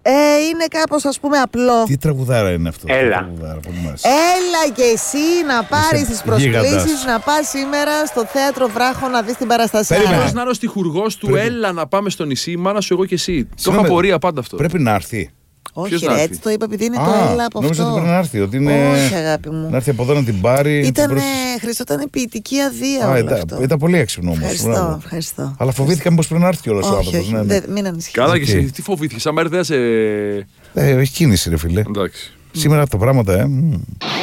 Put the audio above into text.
Είναι κάπως, ας πούμε, απλό. Τι τραγουδάρα είναι αυτό? Έλα. Έλα και εσύ να πάρεις τις προσκλήσεις, να πας σήμερα στο Θέατρο Βράχο να δεις την παραστασία. Μπορείς να είναι ο στιχουργός του Έλα να πάμε στο νησί, η μάνα σου, εγώ και εσύ. Το είχα πορεία πάντα αυτό. Πρέπει να έρθει. Όχι, ρε, έτσι το είπα επειδή είναι το Έλα από αυτό. Νόμιζα ότι πρέπει να έρθει. Ότι είναι... Όχι, αγάπη μου. Να έρθει από εδώ να την πάρει. Χρειαζόταν ποιητική αδεία όλο αυτό. Ήταν πολύ έξυπνο όμως. Ευχαριστώ. Αλλά φοβήθηκα μήπως πρέπει να έρθει όλος ο άνθρωπος. Μην ανησυχείς. Καλά και εσύ, τι φοβήθηκες, άμα έρθει έχει κίνηση ρε φίλε. Εντάξει. Σήμερα τα πράγματα